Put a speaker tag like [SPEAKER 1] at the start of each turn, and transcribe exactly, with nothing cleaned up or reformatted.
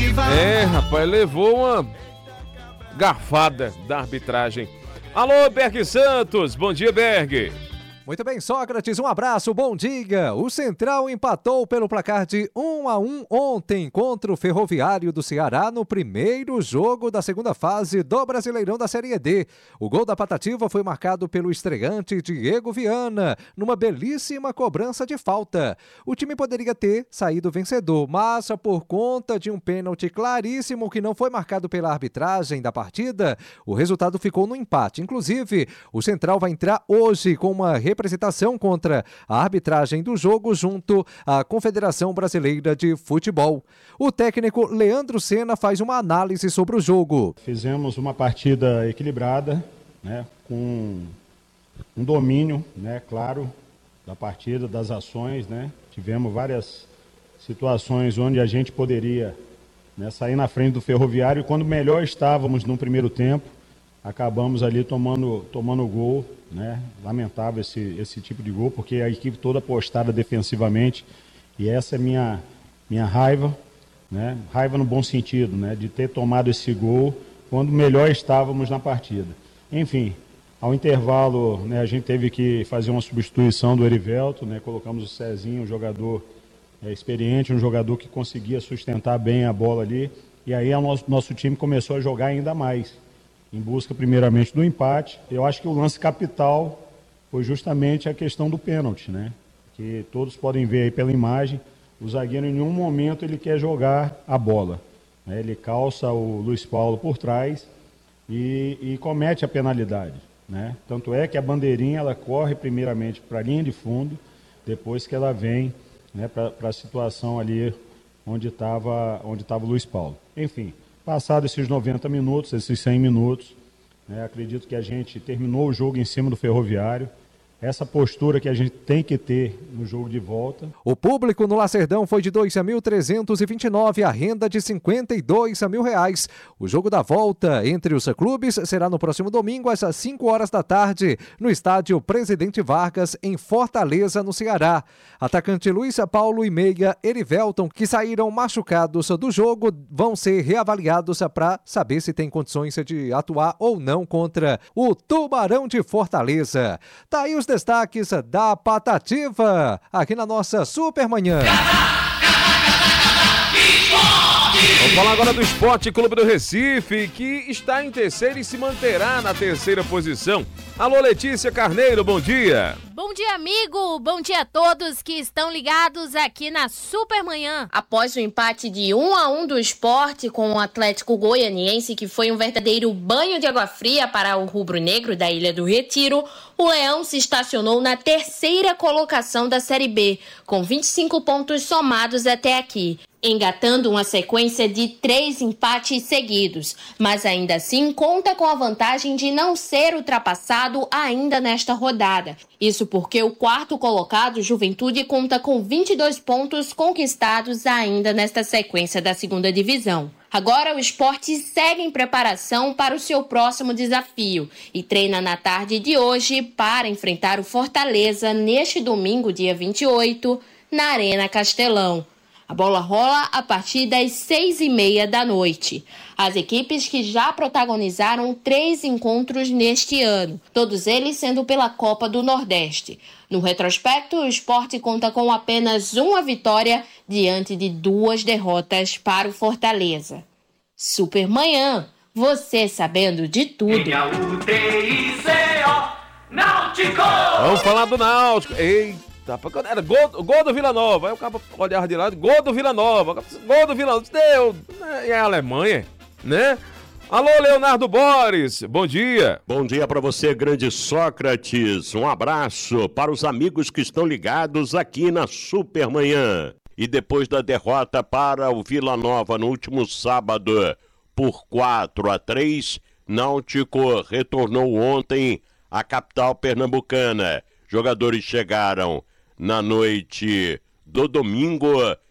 [SPEAKER 1] É, rapaz, levou uma garfada da arbitragem. Alô, Berg Santos, bom dia, Berg.
[SPEAKER 2] Muito bem, Sócrates, um abraço, bom dia. O Central empatou pelo placar de um a um ontem contra o Ferroviário do Ceará no primeiro jogo da segunda fase do Brasileirão da Série D. O gol da Patativa foi marcado pelo estreante Diego Viana, numa belíssima cobrança de falta. O time poderia ter saído vencedor, mas por conta de um pênalti claríssimo que não foi marcado pela arbitragem da partida, o resultado ficou no empate. Inclusive, o Central vai entrar hoje com uma representação contra a arbitragem do jogo junto à Confederação Brasileira de Futebol. O técnico Leandro Senna faz uma análise sobre o jogo.
[SPEAKER 3] Fizemos uma partida equilibrada, né, com um domínio, né, claro, da partida, das ações, né. Tivemos várias situações onde a gente poderia, né, sair na frente do Ferroviário e quando melhor estávamos no primeiro tempo, acabamos ali tomando tomando gol, né? Lamentável esse, esse tipo de gol, porque a equipe toda postada defensivamente e essa é minha, minha raiva, né? Raiva no bom sentido, né? De ter tomado esse gol quando melhor estávamos na partida. Enfim, ao intervalo, né, a gente teve que fazer uma substituição do Erivelto, né? Colocamos o Cezinho, um jogador é, experiente, um jogador que conseguia sustentar bem a bola ali, e aí o nosso, nosso time começou a jogar ainda mais, em busca primeiramente do empate. Eu acho que o lance capital foi justamente a questão do pênalti, né? Que todos podem ver aí pela imagem, o zagueiro em nenhum momento ele quer jogar a bola, né? Ele calça o Luiz Paulo por trás e, e comete a penalidade, né? Tanto é que a bandeirinha ela corre primeiramente para a linha de fundo, depois que ela vem, né, para a situação ali onde estava onde estava o Luiz Paulo. Enfim, passados esses noventa minutos, esses cem minutos, né, acredito que a gente terminou o jogo em cima do Ferroviário. Essa postura que a gente tem que ter no jogo de volta.
[SPEAKER 2] O público no Lacerdão foi de dois mil trezentos e vinte e nove, a renda de cinquenta e dois mil reais. O jogo da volta entre os clubes será no próximo domingo, às cinco horas da tarde, no estádio Presidente Vargas, em Fortaleza, no Ceará. Atacante Luiz Paulo e meia Erivelton, que saíram machucados do jogo, vão ser reavaliados para saber se tem condições de atuar ou não contra o Tubarão de Fortaleza. Tá aí os destaques da Patativa, aqui na nossa Supermanhã.
[SPEAKER 1] Vamos falar agora do Esporte Clube do Recife, que está em terceiro e se manterá na terceira posição. Alô, Letícia Carneiro, bom dia.
[SPEAKER 4] Bom dia, amigo. Bom dia a todos que estão ligados aqui na Supermanhã.
[SPEAKER 5] Após o empate de um a um do Sport com o Atlético Goianiense, que foi um verdadeiro banho de água fria para o rubro-negro da Ilha do Retiro, o Leão se estacionou na terceira colocação da Série B, com vinte e cinco pontos somados até aqui, engatando uma sequência de três empates seguidos, mas ainda assim conta com a vantagem de não ser ultrapassado ainda nesta rodada. Isso porque o quarto colocado, Juventude, conta com vinte e dois pontos conquistados ainda nesta sequência da segunda divisão. Agora o Sport segue em preparação para o seu próximo desafio e treina na tarde de hoje para enfrentar o Fortaleza neste domingo, dia vinte e oito, na Arena Castelão. A bola rola a partir das seis e meia da noite. As equipes que já protagonizaram três encontros neste ano, todos eles sendo pela Copa do Nordeste. No retrospecto, o Sport conta com apenas uma vitória diante de duas derrotas para o Fortaleza. Supermanhã, você sabendo de tudo.
[SPEAKER 1] Vamos falar do Náutico. Eita. Era gol, gol do Vila Nova. Aí o cara olhava de lado, gol do Vila Nova. Gol do Vila Nova. Deu. É a Alemanha, né? Alô, Leonardo Boris. Bom dia.
[SPEAKER 6] Bom dia para você, grande Sócrates. Um abraço para os amigos que estão ligados aqui na Supermanhã. E depois da derrota para o Vila Nova no último sábado por quatro a três, Náutico retornou ontem à capital pernambucana. Jogadores chegaram na noite do domingo